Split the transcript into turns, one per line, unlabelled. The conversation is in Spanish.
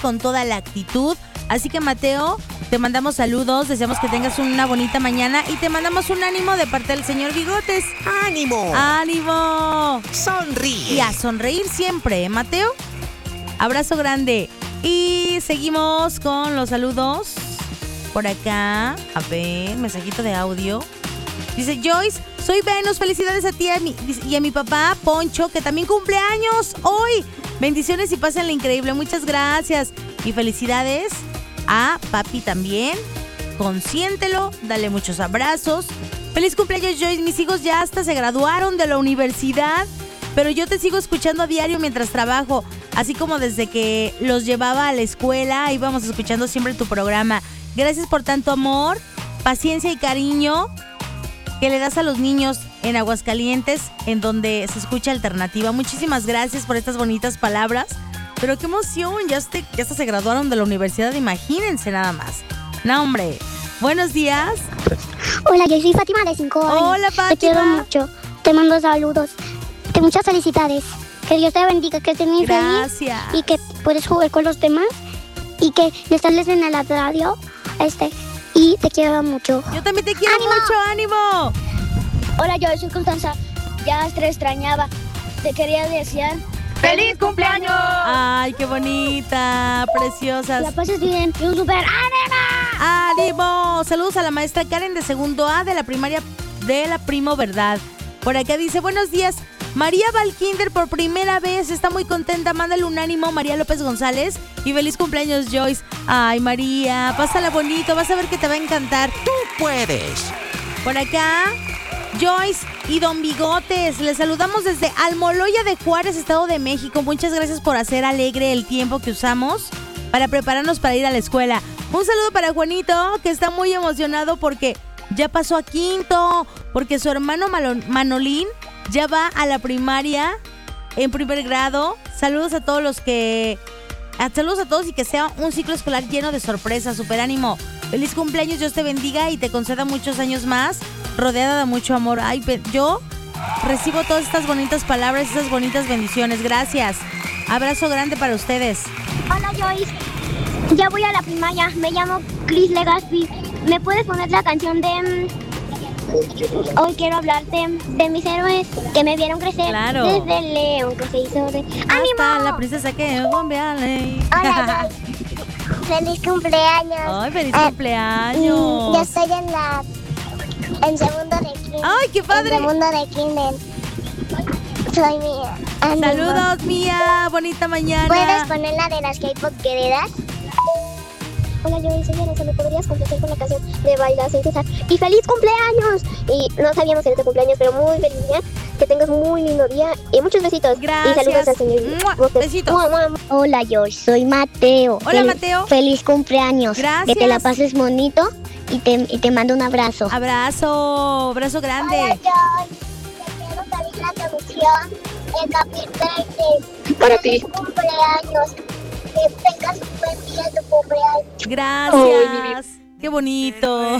con toda la actitud. Así que, Mateo, te mandamos saludos, deseamos que tengas una bonita mañana y te mandamos un ánimo de parte del señor Bigotes.
¡Ánimo!
¡Ánimo!
¡Sonríe!
Y a sonreír siempre, ¿eh, Mateo? Abrazo grande. Y seguimos con los saludos. Por acá, a ver, mensajito de audio. Dice Joyce, soy Venus, felicidades a ti y a mi papá Poncho, que también cumple años hoy. Bendiciones y pásenla increíble, muchas gracias. Y felicidades a papi también. Consiéntelo, dale muchos abrazos. Feliz cumpleaños, Joyce, mis hijos ya hasta se graduaron de la universidad, pero yo te sigo escuchando a diario mientras trabajo, así como desde que los llevaba a la escuela, íbamos escuchando siempre tu programa. Gracias por tanto amor, paciencia y cariño que le das a los niños en Aguascalientes, en donde se escucha alternativa. Muchísimas gracias por estas bonitas palabras. Pero qué emoción, ya hasta se graduaron de la universidad, imagínense nada más. No, hombre. Buenos días.
Hola, yo soy Fátima de 5 años.
Hola, Fátima.
Te quiero mucho. Te mando saludos. Muchas felicidades. Que Dios te bendiga, que estés muy feliz.
Gracias.
Y que puedes jugar con los demás. Y que le sales en la radio. Y te quiero mucho.
Yo también te quiero mucho, ánimo.
Hola, yo soy Constanza. Ya te extrañaba. Te quería desear
¡feliz cumpleaños!
Ay, qué bonita, preciosas.
la pases bien. Y un super ánimo.
¡Ánimo! Saludos a la maestra Karen de segundo A de la primaria de la Primo Verdad. Por acá dice, buenos días. María va al kinder por primera vez, está muy contenta, mándale un ánimo, María López González, y feliz cumpleaños, Joyce. Ay, María, pásala bonito, vas a ver que te va a encantar.
¡Tú puedes!
Por acá, Joyce y Don Bigotes, les saludamos desde Almoloya de Juárez, Estado de México. Muchas gracias por hacer alegre el tiempo que usamos para prepararnos para ir a la escuela. Un saludo para Juanito, que está muy emocionado porque ya pasó a quinto, porque su hermano Manolín ya va a la primaria en primer grado. Saludos a todos saludos a todos y que sea un ciclo escolar lleno de sorpresas. Super ánimo. Feliz cumpleaños, Dios te bendiga y te conceda muchos años más, rodeada de mucho amor. Ay, yo recibo todas estas bonitas palabras, estas bonitas bendiciones. Gracias. Abrazo grande para ustedes.
Hola, Joyce. Ya voy a la primaria. Me llamo Chris Legaspi. ¿Me puedes poner la canción de Hoy quiero hablarte de mis héroes que me vieron crecer?
Claro.
Desde el león que se hizo de ¡ánimo!
Hasta la princesa que bombeale.
Hola, feliz cumpleaños.
Ay, feliz cumpleaños.
Yo estoy en segundo de kinder.
Ay, qué padre.
En segundo de kinder. Soy Mía. Ánimo.
Saludos, Mía. Bonita mañana.
¿Puedes poner la de las K-pop queridas? Hola, yo soy Vanessa. ¿Me podrías complacer con la canción de Baila sin cesar? ¡Y feliz cumpleaños! Y no sabíamos en este cumpleaños, pero muy feliz día. Que tengas muy lindo día y muchos besitos.
Gracias.
Y saludos al señor.
Besitos.
Hola, George. Soy Mateo.
Hola, Mateo.
Feliz cumpleaños.
Gracias.
Que te la pases bonito y te mando un abrazo.
Abrazo grande.
Hola, George. Te quiero pedir la canción de Happy Birthday.
Para ti.
Feliz cumpleaños. Que tengas un buen día en tu cumpleaños.
Gracias. Qué bonito.